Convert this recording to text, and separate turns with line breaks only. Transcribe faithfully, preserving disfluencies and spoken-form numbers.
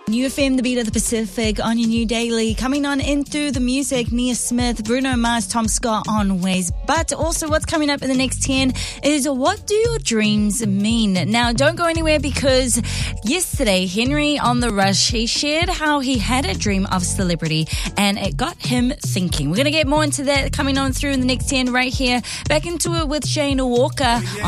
New F M, the beat of the Pacific, on your new daily. Coming on in through the music, Nia Smith, Bruno Mars, Tom Scott on Ways. But also what's coming up in the next ten is what do your dreams mean? Now, don't go anywhere because yesterday, Henry on The Rush, he shared how he had a dream of celebrity and it got him thinking. We're going to get more into that coming on through in the next ten right here. Back into it with Shane Walker